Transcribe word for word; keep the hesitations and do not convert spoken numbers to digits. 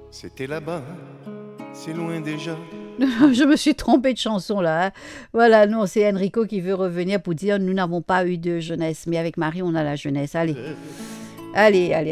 C'était là-bas, c'est loin déjà. Je me suis trompée de chanson là. Hein. Voilà, non, c'est Enrico qui veut revenir pour dire nous n'avons pas eu de jeunesse, mais avec Marie, on a la jeunesse. Allez, allez, allez.